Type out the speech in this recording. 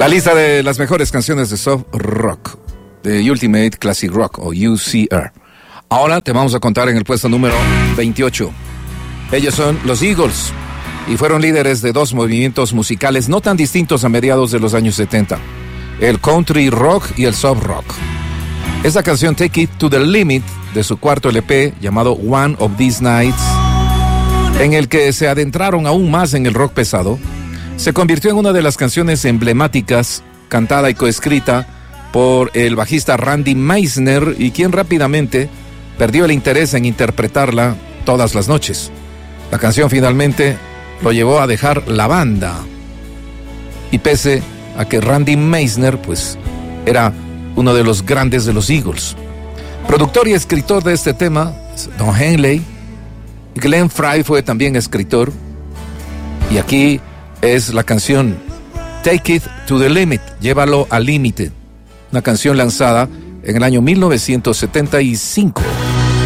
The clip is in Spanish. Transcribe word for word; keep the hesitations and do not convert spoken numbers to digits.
La lista de las mejores canciones de soft rock, de Ultimate Classic Rock o U C R. Ahora te vamos a contar en el puesto número veintiocho. Ellos son los Eagles y fueron líderes de dos movimientos musicales no tan distintos a mediados de los años setenta, el country rock y el soft rock. Esta canción, Take It to the Limit, de su cuarto L P llamado One of These Nights, en el que se adentraron aún más en el rock pesado, se convirtió en una de las canciones emblemáticas, cantada y coescrita por el bajista Randy Meisner, y quien rápidamente perdió el interés en interpretarla todas las noches. La canción finalmente lo llevó a dejar la banda, y pese a que Randy Meisner pues era uno de los grandes de los Eagles. Productor y escritor de este tema, Don Henley. Glenn Frey fue también escritor, y aquí es la canción Take It to the Limit, llévalo al límite, una canción lanzada en el año mil novecientos setenta y cinco.